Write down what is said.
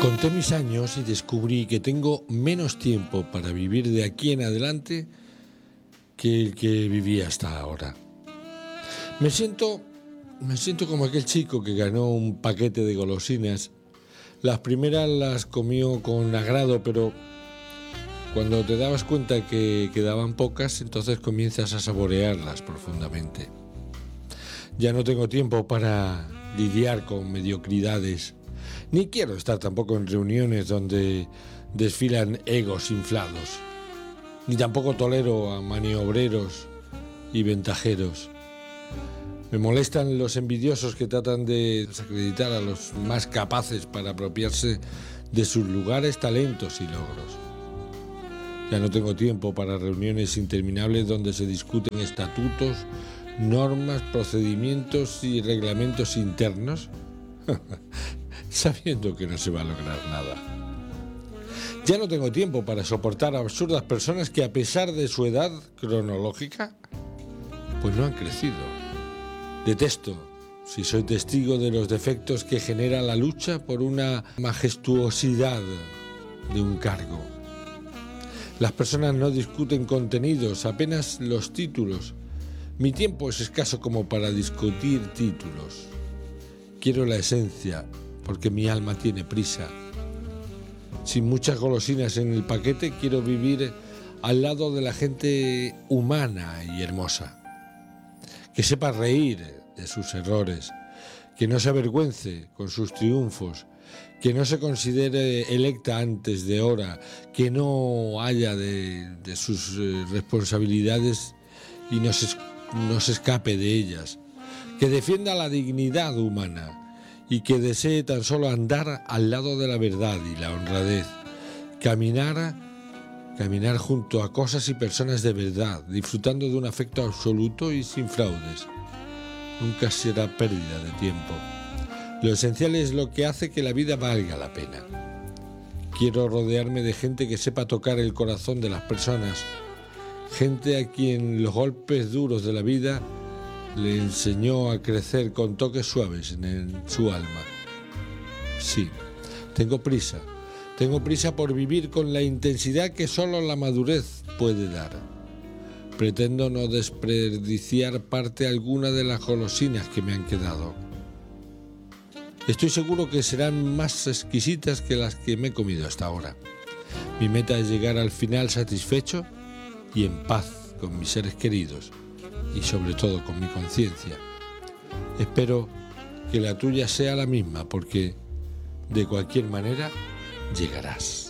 Conté mis años y descubrí que tengo menos tiempo para vivir de aquí en adelante que el que viví hasta ahora. Me siento, me siento como aquel chico que ganó un paquete de golosinas. Las primeras las comió con agrado, pero cuando te dabas cuenta que quedaban pocas, entonces comienzas a saborearlas profundamente. Ya no tengo tiempo para lidiar con mediocridades, ni quiero estar tampoco en reuniones donde desfilan egos inflados, ni tampoco tolero a maniobreros y ventajeros. Me molestan los envidiosos que tratan de desacreditar a los más capaces para apropiarse de sus lugares, talentos y logros. Ya no tengo tiempo para reuniones interminables donde se discuten estatutos, normas, procedimientos y reglamentos internos, sabiendo que no se va a lograr nada. Ya no tengo tiempo para soportar a absurdas personas que, a pesar de su edad cronológica, pues no han crecido. Detesto si soy testigo de los defectos que genera la lucha por una majestuosidad de un cargo. Las personas no discuten contenidos, apenas los títulos. Mi tiempo es escaso como para discutir títulos. Quiero la esencia, porque mi alma tiene prisa. Sin muchas golosinas en el paquete, quiero vivir al lado de la gente humana y hermosa. Que sepa reír de sus errores, que no se avergüence con sus triunfos, que no se considere electa antes de hora, que no haya de sus responsabilidades y no se escape de ellas, que defienda la dignidad humana y que desee tan solo andar al lado de la verdad y la honradez, caminar junto a cosas y personas de verdad, disfrutando de un afecto absoluto y sin fraudes. Nunca será pérdida de tiempo. Lo esencial es lo que hace que la vida valga la pena. Quiero rodearme de gente que sepa tocar el corazón de las personas, gente a quien los golpes duros de la vida le enseñó a crecer con toques suaves en su alma. Sí, tengo prisa por vivir con la intensidad que solo la madurez puede dar. Pretendo no desperdiciar parte alguna de las golosinas que me han quedado. Estoy seguro que serán más exquisitas que las que me he comido hasta ahora. Mi meta es llegar al final satisfecho y en paz con mis seres queridos y sobre todo con mi conciencia. Espero que la tuya sea la misma, porque de cualquier manera llegarás.